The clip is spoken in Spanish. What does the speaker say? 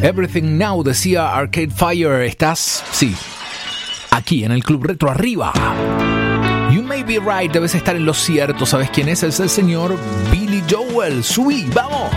Everything Now, decía Arcade Fire. Estás, sí, aquí en el Club Retro Arriba. You may be right, debes estar en lo cierto. ¿Sabes quién es? Es el señor Billy Joel. Subí, vamos.